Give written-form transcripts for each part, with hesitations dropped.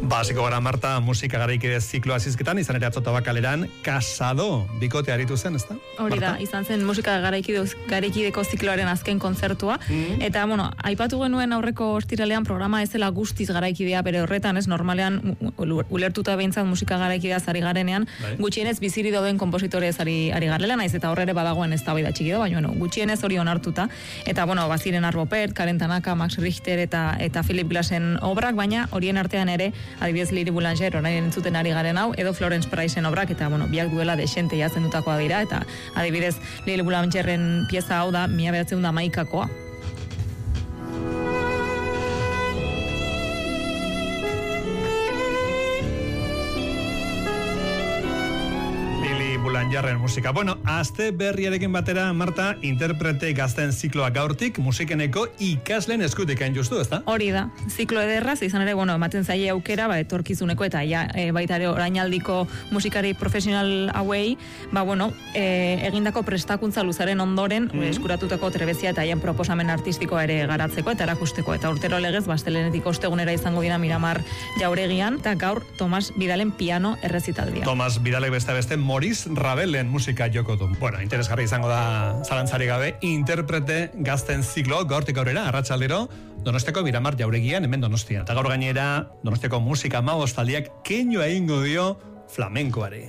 Basiko gara, Marta, musika garaikide zikloa zizketan, izan ere atzota bakaleran, Casado bikote aritu zen, ezta? Hori da, izan zen musika garaikideko zikloaren azken kontzertua, eta, aipatu genuen aurreko ostiralean programa ez dela guztiz garaikidea bere horretan, ez normalean ulertuta behintzat musika garaikidea zari garenean, gutxienez biziri dauden kompositore zari garela, naiz eta horrere badagoen ez da txiki da, baina gutxienez hori onartuta, eta, baziren Arvo Pärt, Karen Tanaka, Max Richter eta Philip Glassen obrak, baina horien artean ere, adibidez Lili Boulanger, orain entzuten ari garen hau, edo Florence Priceen obrak, eta, biak duela desente jatzen dutakoa dira, eta adibidez Lili Boulangerren pieza hau da 1911koa. Boulangerren musika. Aste berriarekin batera, Marta, interprete gazten zikloa gaurtik, musikeneko ikasleen eskutik hain justu, ezta? Hori da, ziklo ederraz, izan ere, ematen zaie aukera, etorkizuneko eta baita ere orainaldiko musikari profesional hauei, egindako prestakuntza luzaren ondoren, eskuratutako trebezia eta haien proposamen artistikoa ere garatzeko eta erakusteko, eta urtero legez, astelenetik ostegunera izango dira Miramar Jauregian, eta gaur Tomas Vidalen piano errezitaldia. Tomas Vidalek beste Maurice Ravelen musika joko du. Interesgarri izango da zalantzari gabe, interprete gazten ziklo gaurtik aurrera, arratsaldero, Donostiako Miramar Jauregian, hemen Donostia. Eta gaur gainera, Donostiako musika magostaldiak keinu egingo dio flamenkoari.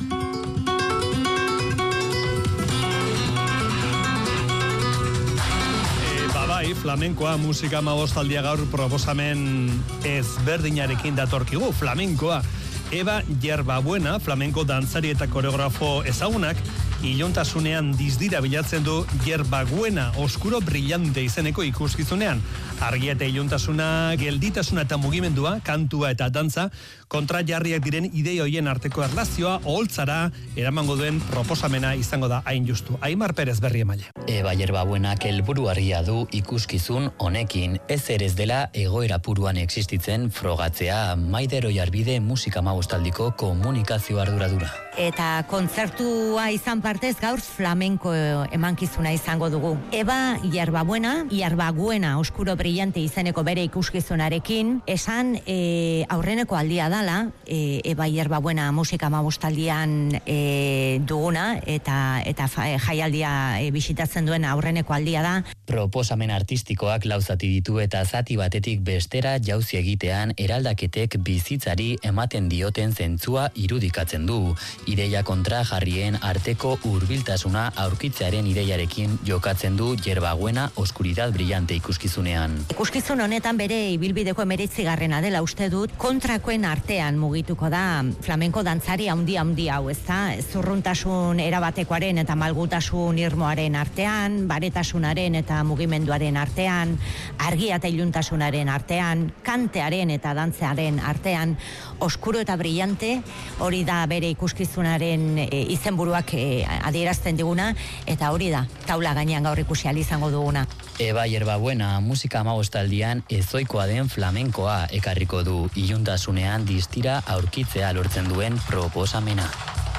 Flamenkoa musika magostaldia gaur proposamen ezberdinarekin datorkigu, flamenkoa. Eva Yerbabuena, flamenko dantzari eta koreografo ezagunak, ilontasunean dizdira bilatzen du Yerbabuena, oskuro brillante izeneko ikuskizunean. Argia eta ilontasuna, gelditasuna eta mugimendua, kantua eta dantza, kontra jarriak diren idei hoien arteko erlazioa, oholtzara, eramango duen proposamena izango da hain justu. Aimar Perez berri emaile. Eva Yerbabuenak helburu argia du ikuskizun honekin, ezer ez dela egoera puruan existitzen frogatzea, Maider Oiarbide musika magostaldiko komunikazio arduradura. Eta kontzertua izan partez gaur flamenko emankizuna izango dugu. Eva Yerbabuena, oskuro brillante izeneko bere ikuskizunarekin, esan aurreneko aldia dala, Eva Yerbabuena musika magostaldian duguna, eta jaialdia bisitatzen duen aurreneko aldia da. Proposamen artistikoak lauzati ditu eta zati batetik bestera jauzi egitean eraldaketek bizitzari ematen dioten zentzua irudikatzen du. Ideia kontra jarrien arteko hurbiltasuna aurkitzearen ideiarekin jokatzen du Yerbabuena oskuridad brillante ikuskizunean. Ikuskizun honetan bere ibilbideko 19garrena dela uste dut, kontrakoen artean mugituko da flamenko dantzari handi hau, ezta? Zurruntasun erabatekoaren eta malgutasun irmoaren artean, baretasunaren eta mugimenduaren artean, argia eta iluntasunaren artean, kantearen eta dantzearen artean, oskuro eta brillante, hori da bere ikuskizunaren izenburuak adierazten diguna, eta hori da taula gainean gaur ikusi ahal izango duguna. Eva Yerbabuena musika magostaldian ezoikoa den flamenkoa ekarriko du, iluntasunean distira aurkitzea lortzen duen proposamena.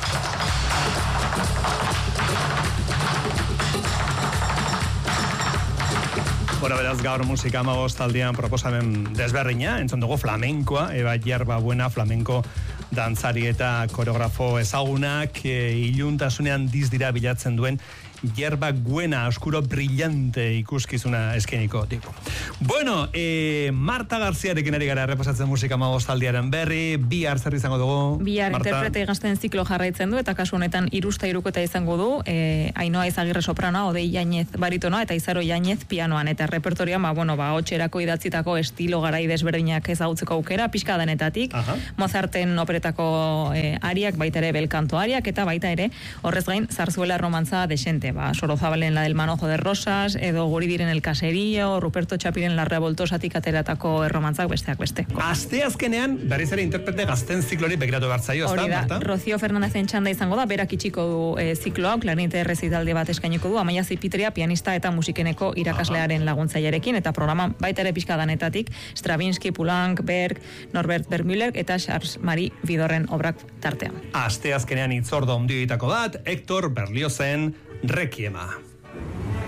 Beraz gaur musika magostaldian proposamen desberdina, entzun dugu flamenkoa, Eva Yerbabuena flamenko dantzari eta koreografo ezagunak, iluntasunean dizdira bilatzen duen Yerbabuena, oskuro brillante ikuskizuna eskeniko tipo. Marta Garziarekin ari gara errepasatzen musika magostaldiaren berri, bihar zer izango dugu? Bihar interprete gazten ziklo jarraitzen du, eta kasu honetan 3 eta izango du, Ainhoa Izagirre sopranoa, Odei Yañez baritonoa, eta Izaro Yañez pianoan, eta repertorioan, hotxerako idatzitako estilo garai desberdinak ezagutzeko aukera, pixka denetatik, Mozarten operetako ariak, baita ere belkanto ariak, eta baita ere, horrez gain, Zarzuela romantza desente, Sorozabalen La del manojo de rosas, edo Guri diren el caserío, Ruperto Txapiren La revoltosatik ateratako erromantzak besteak beste. Aste azkenean, berriz ere interprete gazten ziklori begiratu bertzaio, ezta, Marta? Rocío Fernández txanda izango da, berak itxiko du zikloa, klarinete errezitaldi bat eskainiko du, Amaia Zipitria, pianista eta musikeneko irakaslearen laguntzailerekin, eta programa baita ere pixka danetatik, Stravinsky, Poulenc, Berg, Norbert Bergmüller eta Charles Marie Vidorren obrak tartean. Aste azkenean itzordo ondioitako bat, Hector Berliozen Requiema.